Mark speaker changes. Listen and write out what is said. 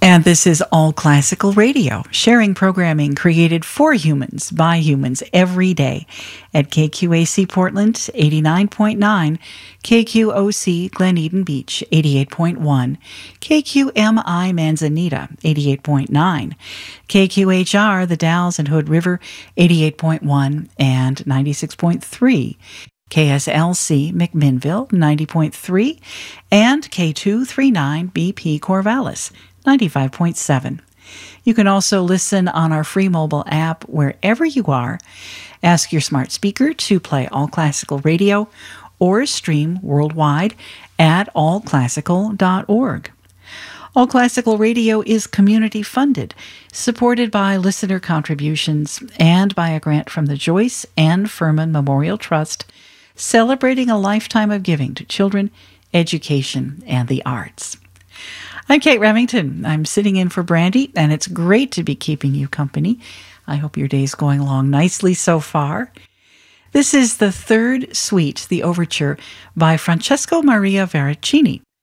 Speaker 1: And this is All Classical Radio, sharing programming created for humans, by humans, every day at KQAC Portland, 89.9, KQOC Glen Eden Beach, 88.1, KQMI Manzanita, 88.9, KQHR The Dalles and Hood River, 88.1 and 96.3, KSLC McMinnville, 90.3, and K239 BP Corvallis, 95.7. You can also listen on our free mobile app wherever you are. Ask your smart speaker to play All Classical Radio or stream worldwide at allclassical.org. All Classical Radio is community funded, supported by listener contributions, and by a grant from the Joyce and Furman Memorial Trust, celebrating a lifetime of giving to children, education, and the arts. I'm Kate Remington. I'm sitting in for Brandy, and it's great to be keeping you company. I hope your day's going along nicely so far. This is the third suite, the overture, by Francesco Maria Veracini.